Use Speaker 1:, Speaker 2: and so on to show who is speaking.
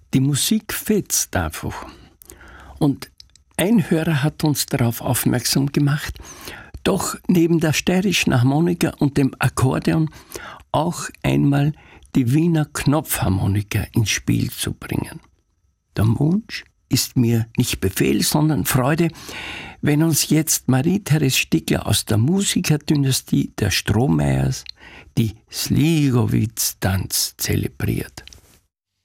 Speaker 1: Die Musik fetzt einfach. Und ein Hörer hat uns darauf aufmerksam gemacht, doch neben der steirischen Harmonika und dem Akkordeon auch einmal die Wiener Knopfharmonika ins Spiel zu bringen. Der Wunsch ist mir nicht Befehl, sondern Freude, wenn uns jetzt Marie-Therese Stickler aus der Musikerdynastie der Strohmeyers die Sligowitz-Tanz zelebriert.